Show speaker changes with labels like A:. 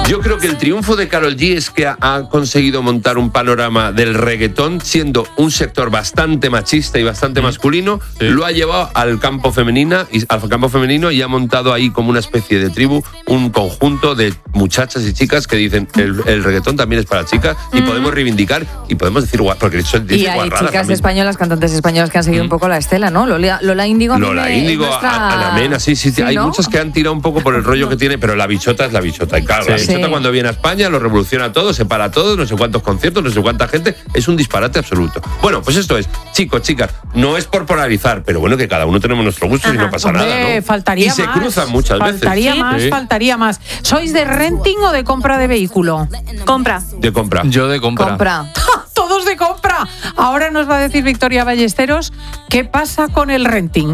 A: Yo creo que el triunfo de Karol G es que ha conseguido montar un panorama del reggaetón, siendo un sector bastante machista y bastante masculino, lo ha llevado al campo femenino y ha montado ahí como una especie de tribu, un conjunto de muchachas y chicas que dicen el reggaetón también es para chicas y podemos reivindicar y podemos decir porque eso dice
B: y hay chicas
A: también.
B: españolas, cantantes españolas que han seguido un poco la estela, ¿no? Lola Índigo,
A: Ana Mena, sí, hay
B: ¿no?
A: muchas que han tirado un poco por el rollo que tiene, pero la bichota es la bichota. Y claro, la bichota cuando viene a España lo revoluciona todo, separa todo, no sé cuántos conciertos, no sé cuánta gente, es un disparate absoluto. Bueno, pues esto es, chicos, chicas, no es por polarizar, pero bueno, que cada uno tenemos nuestro gusto y no pasa nada, ¿no?
C: Faltaría
A: y se
C: más,
A: cruzan muchas veces.
C: Faltaría más. ¿Sois de renting o de compra de vehículo?
D: Compra.
A: De compra.
E: Yo de compra.
C: Todos de compra. Ahora nos va a decir Victoria Ballesteros qué pasa con el renting.